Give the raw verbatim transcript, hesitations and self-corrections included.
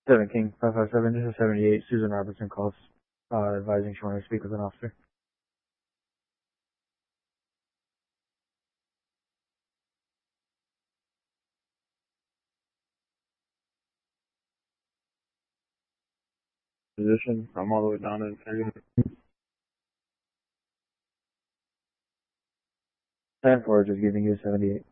Seven King, five five seven, this is seventy-eight. Susan Robertson calls, uh, advising she wanted to speak with an officer. Position, I'm all the way down in ten four, just giving you seventy-eight.